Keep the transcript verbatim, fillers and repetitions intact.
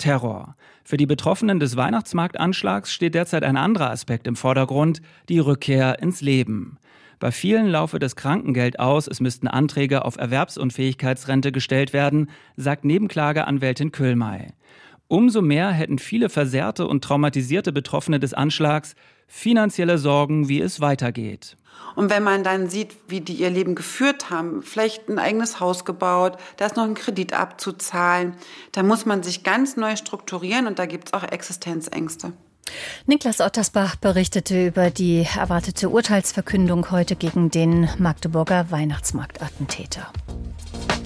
Terror. Für die Betroffenen des Weihnachtsmarktanschlags steht derzeit ein anderer Aspekt im Vordergrund, die Rückkehr ins Leben. Bei vielen laufe das Krankengeld aus, es müssten Anträge auf Erwerbsunfähigkeitsrente gestellt werden, sagt Nebenklageanwältin Köhlmey. Umso mehr hätten viele versehrte und traumatisierte Betroffene des Anschlags finanzielle Sorgen, wie es weitergeht. Und wenn man dann sieht, wie die ihr Leben geführt haben, vielleicht ein eigenes Haus gebaut, da ist noch ein Kredit abzuzahlen, da muss man sich ganz neu strukturieren und da gibt es auch Existenzängste. Niklas Ottersbach berichtete über die erwartete Urteilsverkündung heute gegen den Magdeburger Weihnachtsmarktattentäter.